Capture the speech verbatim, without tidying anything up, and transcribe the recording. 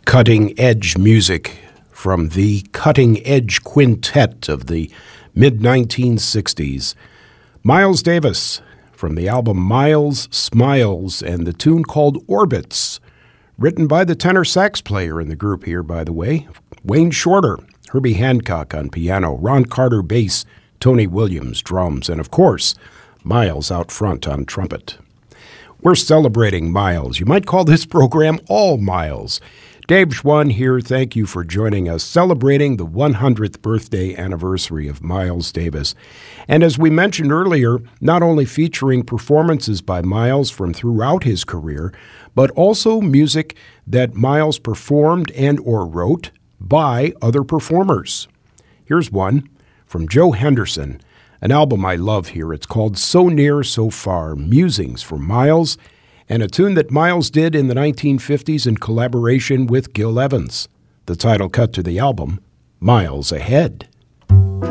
cutting-edge music from the Cutting Edge Quintet of the mid nineteen sixties. Miles Davis from the album Miles Smiles and the tune called Orbits, written by the tenor sax player in the group here, by the way, Wayne Shorter, Herbie Hancock on piano, Ron Carter bass, Tony Williams drums, and of course, Miles out front on trumpet. We're celebrating Miles. You might call this program All Miles. Dave Schwann here. Thank you for joining us, celebrating the one hundredth birthday anniversary of Miles Davis. And as we mentioned earlier, not only featuring performances by Miles from throughout his career, but also music that Miles performed and or wrote by other performers. Here's one from Joe Henderson, an album I love here. It's called So Near, So Far, Musings for Miles, and a tune that Miles did in the nineteen fifties in collaboration with Gil Evans. The title cut to the album, Miles Ahead.